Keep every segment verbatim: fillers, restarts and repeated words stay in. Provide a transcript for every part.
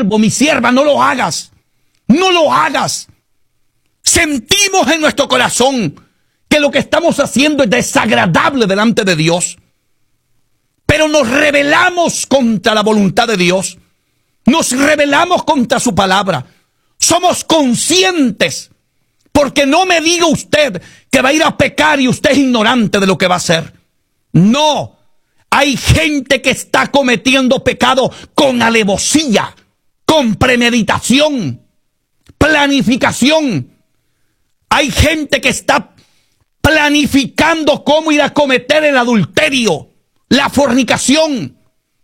siervo, mi sierva, no lo hagas. No lo hagas. Sentimos en nuestro corazón que lo que estamos haciendo es desagradable delante de Dios. Pero nos rebelamos contra la voluntad de Dios. Nos rebelamos contra su palabra. Somos conscientes. Porque no me diga usted que va a ir a pecar y usted es ignorante de lo que va a hacer. No. Hay gente que está cometiendo pecado con alevosía, con premeditación, planificación. Hay gente que está planificando cómo ir a cometer el adulterio, la fornicación.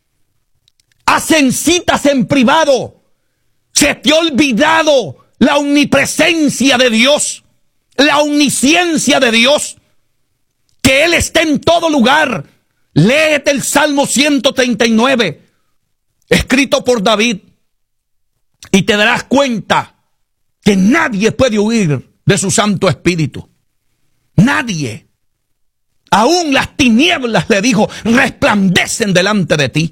Hacen citas en privado. Se te ha olvidado la omnipresencia de Dios, la omnisciencia de Dios, que Él está en todo lugar. Léete el Salmo ciento treinta y nueve, escrito por David, y te darás cuenta que nadie puede huir de su Santo Espíritu. Nadie. Aún las tinieblas, le dijo, resplandecen delante de ti.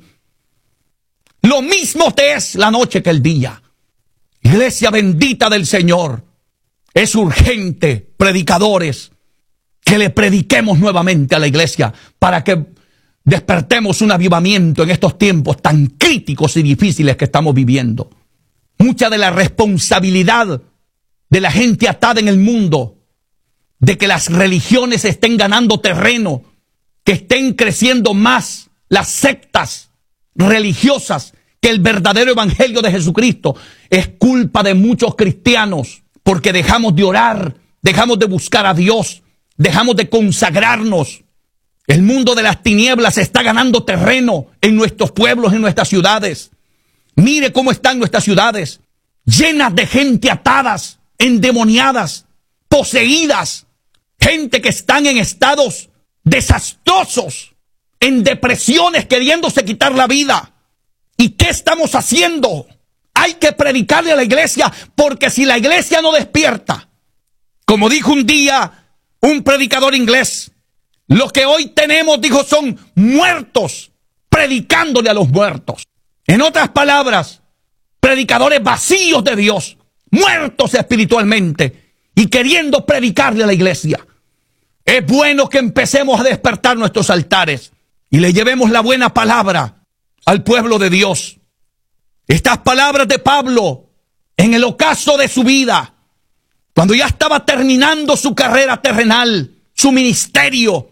Lo mismo te es la noche que el día. Iglesia bendita del Señor, es urgente, predicadores, que le prediquemos nuevamente a la iglesia para que despertemos un avivamiento en estos tiempos tan críticos y difíciles que estamos viviendo. Mucha de la responsabilidad de la gente atada en el mundo, de que las religiones estén ganando terreno, que estén creciendo más las sectas religiosas que el verdadero evangelio de Jesucristo, es culpa de muchos cristianos, porque dejamos de orar, dejamos de buscar a Dios, dejamos de consagrarnos. El mundo de las tinieblas está ganando terreno en nuestros pueblos, en nuestras ciudades. Mire cómo están nuestras ciudades, llenas de gente atadas, endemoniadas, poseídas, gente que están en estados desastrosos, en depresiones, queriéndose quitar la vida. ¿Y qué estamos haciendo? Hay que predicarle a la iglesia, porque si la iglesia no despierta, como dijo un día un predicador inglés, lo que hoy tenemos, dijo, son muertos predicándole a los muertos. En otras palabras, predicadores vacíos de Dios, muertos espiritualmente y queriendo predicarle a la iglesia. Es bueno que empecemos a despertar nuestros altares y le llevemos la buena palabra al pueblo de Dios. Estas palabras de Pablo en el ocaso de su vida, cuando ya estaba terminando su carrera terrenal, su ministerio,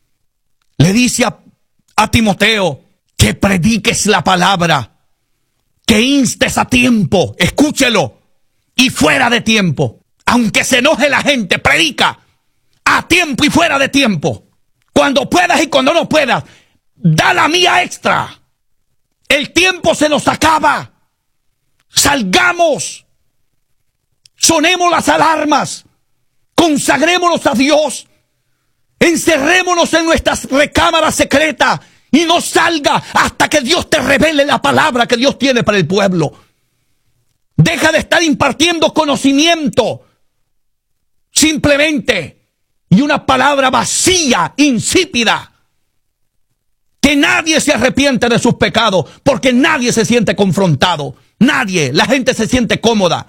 le dice a, a Timoteo que prediques la palabra, que instes a tiempo, escúchelo, y fuera de tiempo. Aunque se enoje la gente, predica a tiempo y fuera de tiempo. Cuando puedas y cuando no puedas, da la mía extra. El tiempo se nos acaba. Salgamos, sonemos las alarmas, consagrémonos a Dios, encerrémonos en nuestras recámaras secretas y no salga hasta que Dios te revele la palabra que Dios tiene para el pueblo. Deja de estar impartiendo conocimiento simplemente y una palabra vacía, insípida. Que nadie se arrepiente de sus pecados, porque nadie se siente confrontado. Nadie. La gente se siente cómoda.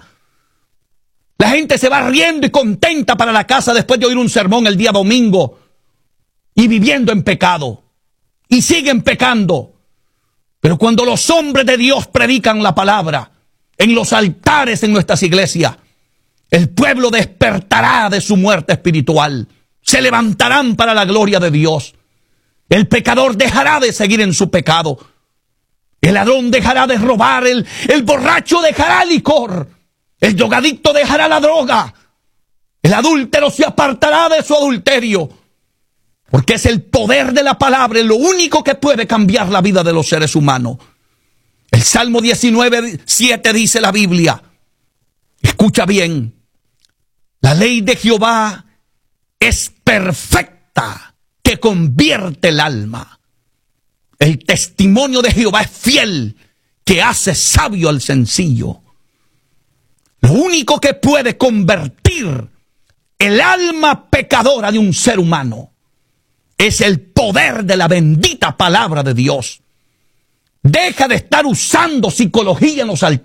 La gente se va riendo y contenta para la casa después de oír un sermón el día domingo y viviendo en pecado. Y siguen pecando. Pero cuando los hombres de Dios predican la palabra en los altares en nuestras iglesias, el pueblo despertará de su muerte espiritual. Se levantarán para la gloria de Dios. El pecador dejará de seguir en su pecado. El ladrón dejará de robar. El, el borracho dejará el licor. El drogadicto dejará la droga. El adúltero se apartará de su adulterio. Porque es el poder de la palabra lo único que puede cambiar la vida de los seres humanos. El Salmo diecinueve, siete dice la Biblia. Escucha bien. La ley de Jehová es perfecta, que convierte el alma. El testimonio de Jehová es fiel, que hace sabio al sencillo. Lo único que puede convertir el alma pecadora de un ser humano es el poder de la bendita palabra de Dios. Deja de estar usando psicología en los altares.